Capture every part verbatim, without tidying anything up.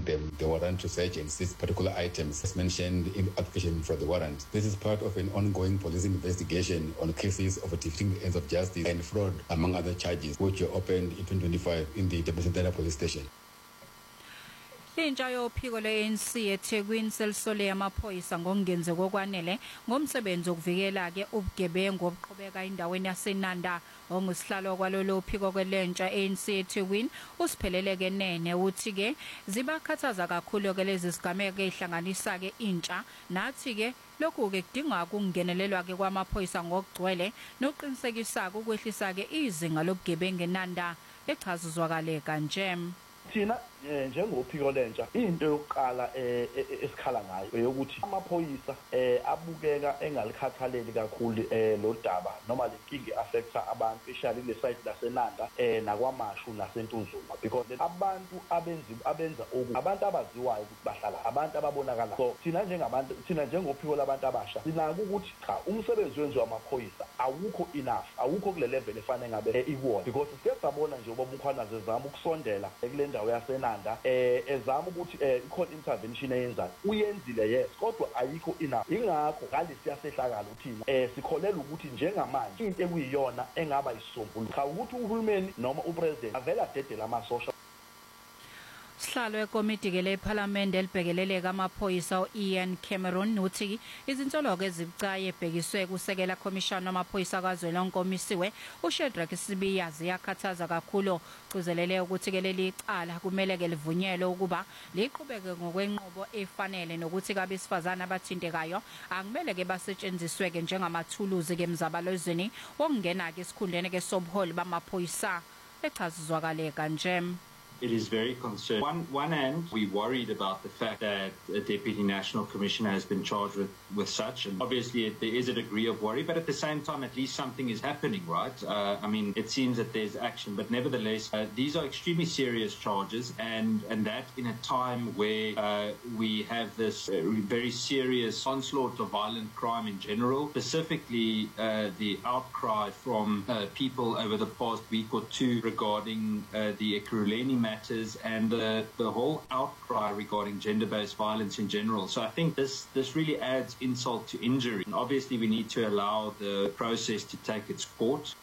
grant them the warrant to search and seize particular items as mentioned in the application for the warrant. This is part of an ongoing police investigation on cases of defeating the ends of justice and fraud, among other charges, which were opened in twenty twenty-five in the Durban police station. Intsha yophiko lwe-A N C eThekwini selisole amaphoyisa ngokungenzi kokwanele ngomsebenzi wokuvikela ke ubugebengu obuqhubeka endaweni yaseNanda. Ongusihlalo kwalolo phiko kwelentsha A N C eThekwini usipheleleke nene uthi ke zibakhathaza kakhulu ke lezi sigameko ezihlanganisa ke intsha, nathi ke lokhu ke kudinga ukungenelelwa ke kwamaphoyisa ngokugcwele nokuqinisekisa ukwehlisa ke izinga lobugebengu eNanda. Echazuzwakale kanje. Thina njengophiko lentsha into yokuqala esikhala ngayo eyokuthi amaphoyisa abukeka engalikhathaleli kakhulu lo daba noma lenkingi affecta abantu especially le site laseNanda nakwaMashu naseNtuzuma, because abantu abenzi abenza oku abantu abaziwayo ukuthi bahlala abantu ababonakala. So thina njengabantu thina njengophiko labantu abasha sinako ukuthi cha umsebenzi wenziwa amaphoyisa awukho enough, awukho kule level efanele ngabe iwona, because siyabona nje uba umkhwana zezama ukusondela kule ndawo yaseNanda eh ezama ukuthi ikhona intervention eyenzayo uyenzile, yes, kodwa ayikho enough. Ingakho ngale siyasehlakala uthina eh sikholela ukuthi njengamanje into ekuyiyona engaba isisombululo cha ukuthi uhulumeni noma upresident avela dedela amasosha. Sihlalo wekomiti ke leParliament elibhekeleleka amaphoyisa uIan Cameron uthi izinsolo ezibucayi ebhekiswe kusekela commission amaphoyisa kazwelonke omisiwe uShedrack Sibiya ziyakhathaza kakhulu, kuzelele ukuthi ke leli cala kumele ke livunyelwe ukuba liqhubeke ngokwenqubo efanele nokuthi kabesifazana abathintekayo akumele ke basetshenziswe ke njengamathuluzi ke emzabalozweni wokungena ke esikhundleni ke sobuholi bamaphoyisa. Echazuzwakale kanje. It is very concerning. One, one hand, we worried about the fact that a Deputy National Commissioner has been charged with, with such, and obviously it, there is a degree of worry, but at the same time, at least something is happening, right? Uh, I mean, it seems that there's action, but nevertheless, uh, these are extremely serious charges, and, and that in a time where uh, we have this uh, very serious onslaught of violent crime in general, specifically uh, the outcry from uh, people over the past week or two regarding uh, the Ekurhuleni matters and uh, the whole outcry regarding gender-based violence in general. So I think this this really adds insult to injury. And obviously we need to allow the process to take its course.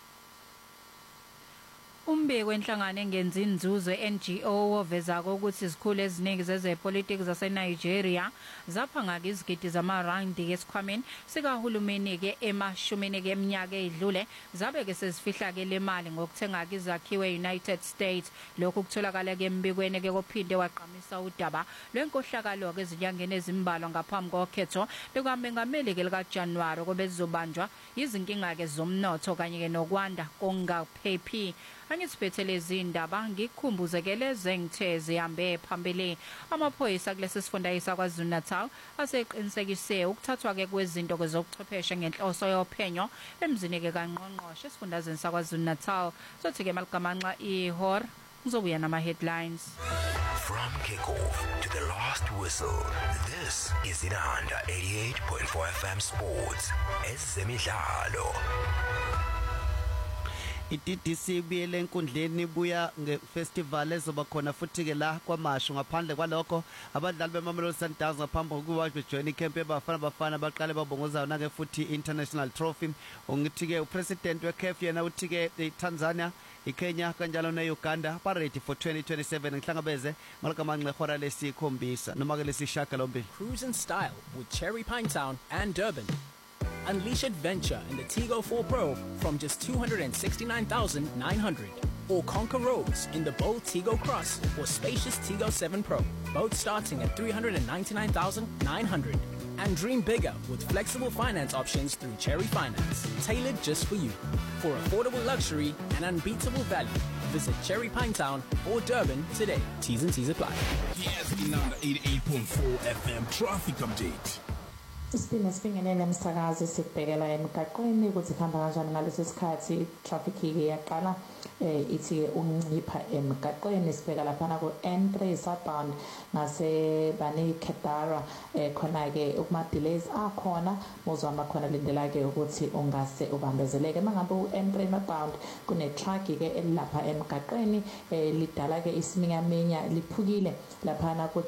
Umbiko wenhlangano engenzi inzuzo N G O oveza ukuthi izikhulu eziningi zezepolitiki zaseNigeria zaphanga izigidi zamarandi esikhwameni sikahulumeni ke emashumini ke eminyaka edlule zabe ke sezifihla ke le mali ngokuthenga izakhiwe United States. Lokhu kutholakala ke embikweni ke kophinde waqhamisa udaba lwenkohlakalo ke ezinyangeni ezimbalwa ngaphambi kokhetho likaMengameli ke lika January kobezobanjwa izinkinga ke zomnotho kanye ke nokwanda kongaphephi. Angisiphethe izindaba ngikukhumbuze ke leze ngithe zihambe phambili. Amaphoyisa kulesi sifundazwe kwaZulu-Natal aseqinisekise ukuthathwa ke kwezinto kwezokuchwepheshe ngenhloso yophenyo emzini ke kaNgqongqoshe esifundazweni sakwaZulu-Natal. Sothi ke maligamanxa ihor ngizobuya nama headlines. From kickoff to the last whistle, this is Inanda eighty-eight point four F M Sports. Ezemidlalo. I-D D C buyele enkundleni buya ngefestival ezoba khona futhi ke la kwaMashu. Ngaphandle kwalokho abadlali beMamelodi Sundowns ngaphambi kokuba bejoin icamp yabafana bafana baqale babongozayo na ke futhi international trophy. Ungithi ke upresident we C A F yena uthi ke iTanzania, iKenya kanjalo neUganda ba ready for twenty twenty-seven ngihlangabeze malikamanxe hora lesikhombisa noma ke lesishaka lombili. Cruise in style with Cherry Pinetown and Durban. Unleash adventure in the Tigo four Pro from just two hundred sixty-nine thousand nine hundred. Or conquer roads in the bold Tigo Cross or spacious Tigo seven Pro, both starting at three hundred ninety-nine thousand nine hundred. And dream bigger with flexible finance options through Cherry Finance, tailored just for you. For affordable luxury and unbeatable value, visit Cherry Pinetown or Durban today. T's and C's apply. Yes, Inanda eighty-eight point four F M traffic update. Isipina sibingelele emsakazi sibhekela emgaqweni ukuthi khamba kanjani ngalesi sikhathi traffic ke yaqala eh ithi uncipha emgaqweni sibheka lapha ku N three southbound ngase bani Kedara eh khona ke ukuma delays akhona mozama khona lindela ke ukuthi ungase ubambezeleke mangabe u N three northbound kune truck ke elapha emgaqweni eh lidala ke isiminyaminya liphukile lapha na